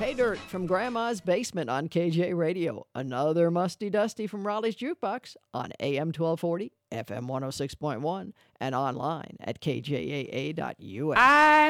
Pay Dirt from Grandma's Basement on KJ Radio. Another Musty Dusty from Raleigh's Jukebox on AM 1240, FM 106.1, and online at kjaa.us.